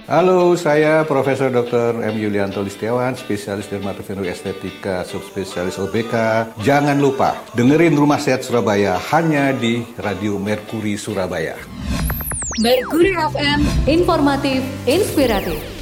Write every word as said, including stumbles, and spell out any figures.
Halo, saya Profesor doktor M. Yulianto Listiawan, spesialis dermatologi estetika, subspesialis O B K. Jangan lupa dengerin Rumah Sehat Surabaya hanya di Radio Merkuri Surabaya. Merkuri F M, informatif, inspiratif.